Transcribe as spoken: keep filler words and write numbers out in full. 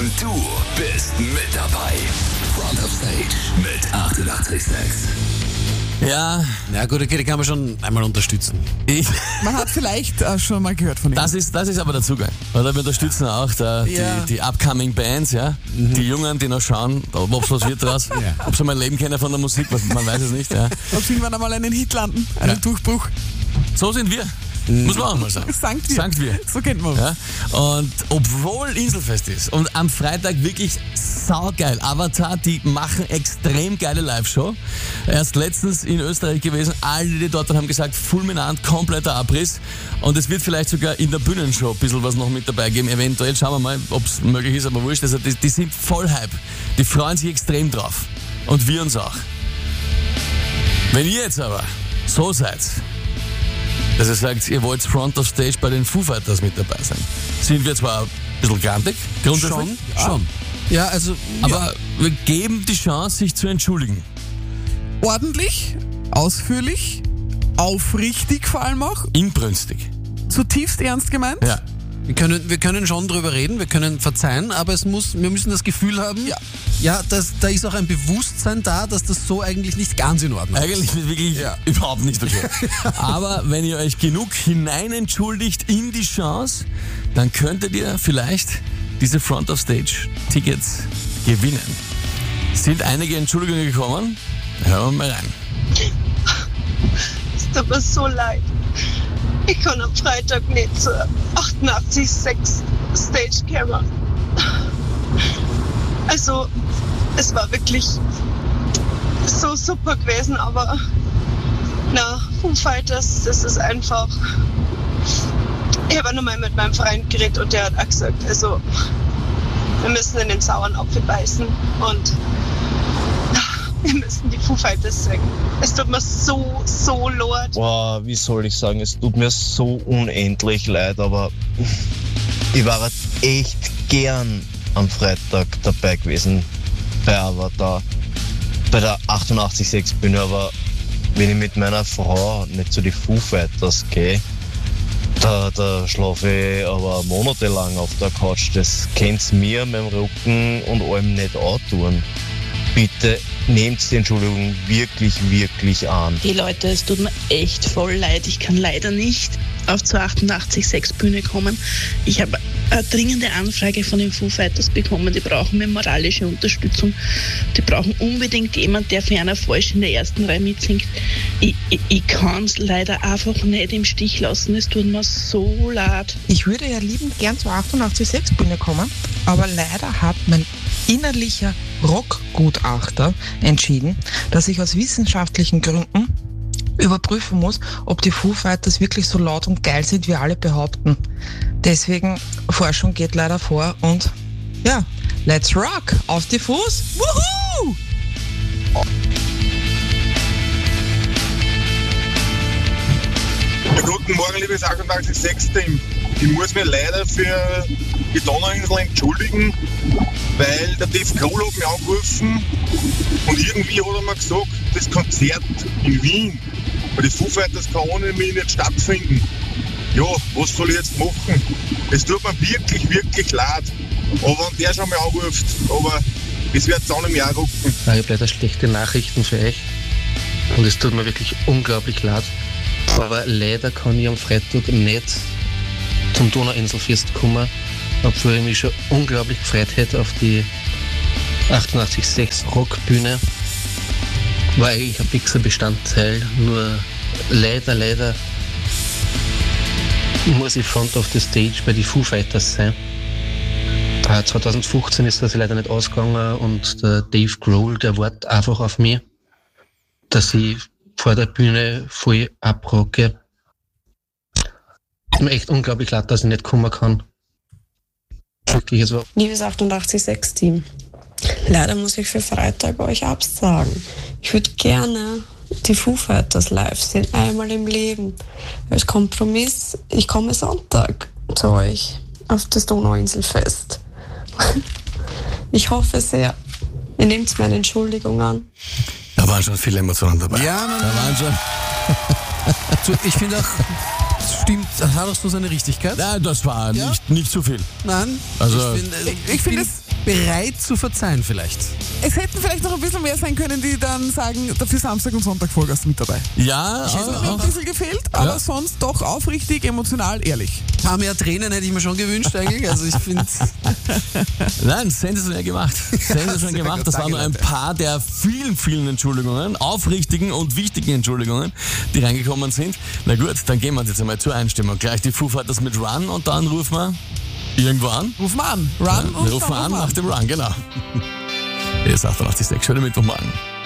Und du bist mit dabei. Front of Stage mit achtundachtzig Komma sechs. Ja, Ja gut, okay, die kann man schon einmal unterstützen. ich, Man hat vielleicht äh, schon mal gehört von ihm. das, ist, das ist aber der Zugang. Oder wir unterstützen auch da, Ja. die, die upcoming Bands, ja. Die Jungen, die noch schauen, ob es was wird draus. Ja. Ob sie mal leben können von der Musik, was- man weiß es nicht. Ja. Ob sie irgendwann einmal einen Hit landen, einen Ja. Durchbruch. So sind wir. Muss man auch mal sagen. Sankt wir. Sankt wir. So kennt man. Ja? Und obwohl Inselfest ist und am Freitag wirklich saugeil, Avatar, die machen extrem geile Live-Show. Erst letztens in Österreich gewesen, alle, die dort waren, haben gesagt, fulminant, kompletter Abriss. Und es wird vielleicht sogar in der Bühnenshow ein bisschen was noch mit dabei geben. Eventuell, schauen wir mal, ob es möglich ist, aber wurscht. Also die, die sind voll Hype. Die freuen sich extrem drauf. Und wir uns auch. Wenn ihr jetzt aber so seid, dass ihr sagt, ihr wollt Front of Stage bei den Foo Fighters mit dabei sein, sind wir zwar ein bisschen grantig, grundsätzlich, Schon, schon. Ja, also, aber wir geben die Chance, sich zu entschuldigen. Ordentlich, ausführlich, aufrichtig vor allem auch, Inbrünstig. zutiefst ernst gemeint. Ja. wir können, wir können schon drüber reden, wir können verzeihen, aber es muss, wir müssen das Gefühl haben, Ja. ja das, da ist auch ein Bewusstsein da, dass das so eigentlich nicht ganz in Ordnung ist. Eigentlich ist wirklich Ja. überhaupt nicht okay. Aber wenn ihr euch genug hinein entschuldigt in die Chance, dann könntet ihr vielleicht diese Front of Stage Tickets gewinnen. Sind einige Entschuldigungen gekommen? Hören wir mal rein. Es tut mir so leid. Ich kann am Freitag nicht zur achtundachtzig Komma sechs Stage kommen. Also, es war wirklich so super gewesen, aber na, Foo Fighters, das ist einfach. Ich habe auch nochmal mit meinem Freund geredet und der hat auch gesagt, also, wir müssen in den sauren Apfel beißen und wir müssen die Foo Fighters singen. Es tut mir so, so leid. Boah, wie soll ich sagen, es tut mir so unendlich leid, aber ich war halt echt gern am Freitag dabei gewesen bei Avatar, bei der achtundachtzig Komma sechs Bühne, aber wenn ich mit meiner Frau nicht zu die Foo Fighters gehe, da, da schlafe ich aber monatelang auf der Couch. Das kann's mir, meinem Rücken und allem nicht antun. Bitte nehmt die Entschuldigung wirklich, wirklich an. Hey Leute, es tut mir echt voll leid. Ich kann leider nicht auf zur achtundachtzig Komma sechs Bühne kommen. Ich habe eine dringende Anfrage von den Foo Fighters bekommen. Die brauchen mir moralische Unterstützung. Die brauchen unbedingt jemand, der ferner falsch in der ersten Reihe mitsingt. Ich, ich, ich kann es leider einfach nicht im Stich lassen. Es tut mir so leid. Ich würde ja liebend gern zur achtundachtzig Komma sechs Bühne kommen, aber leider hat mein innerlicher Rockgutachter entschieden, dass ich aus wissenschaftlichen Gründen überprüfen muss, ob die Foo Fighters wirklich so laut und geil sind, wie alle behaupten. Deswegen, Forschung geht leider vor und ja, let's rock! Auf die Fuß! Wuhu! Ja, guten Morgen, liebes achtundachtzig Komma sechs Team. Ich muss mich leider für die Donauinsel entschuldigen, weil der Dave Grohl hat mich angerufen und irgendwie hat er mir gesagt, das Konzert in Wien bei den Foo Fighters kann ohne mich nicht stattfinden. Ja, was soll ich jetzt machen? Es tut mir wirklich, wirklich leid. Aber wenn der schon mal anruft, aber es wird es auch nicht mehr anrufen. Ich habe leider schlechte Nachrichten für euch und es tut mir wirklich unglaublich leid. Aber leider kann ich am Freitag nicht zum Donauinselfest kommen, obwohl ich mich schon unglaublich gefreut hätte auf die achtundachtzig Komma sechs Rockbühne. War eigentlich ein fixer Bestandteil, nur leider, leider muss ich Front of the Stage bei den Foo Fighters sein. zwanzig fünfzehn ist das leider nicht ausgegangen und der Dave Grohl, der wartet einfach auf mich, dass ich vor der Bühne voll abrocke. Ist mir echt unglaublich leid, dass ich nicht kommen kann. Wirklich, also. Liebes achtundachtzig Komma sechs Team, leider muss ich für Freitag euch absagen. Ich würde gerne die Foo Fighters live sehen, einmal im Leben. Als Kompromiss, ich komme Sonntag zu euch auf das Donauinselfest. Ich hoffe sehr, ihr nehmt meine Entschuldigung an. Da waren schon viele Emotionen dabei. Ja, man, Da waren schon. so, ich finde auch, das stimmt, das hat auch so seine Richtigkeit. Nein, das war Ja? nicht, nicht zu viel. Nein, Also- ich finde, Ich finde es bereit zu verzeihen vielleicht. Es hätten vielleicht noch ein bisschen mehr sein können, die dann sagen, dafür Samstag und Sonntag Vollgas mit dabei. Ja, Das hat mir ein auch, bisschen gefehlt, aber Ja. sonst doch aufrichtig, emotional, ehrlich. Ein paar mehr Tränen hätte ich mir schon gewünscht eigentlich. Also ich finde, nein, sensationell gemacht. Sensationell Sehr gemacht. gut, Das waren danke, nur ein Leute. paar der vielen, vielen Entschuldigungen, aufrichtigen und wichtigen Entschuldigungen, die reingekommen sind. Na gut, dann gehen wir uns jetzt einmal zur Einstimmung. Gleich die Foo Fighters mit Run und dann rufen wir irgendwo an. Ruf mal an. Run Ja, und wir rufen dann an ruf mal nach dem Run, genau. Hier ist achtundachtzig Komma sechs, schönen Mittwochmorgen.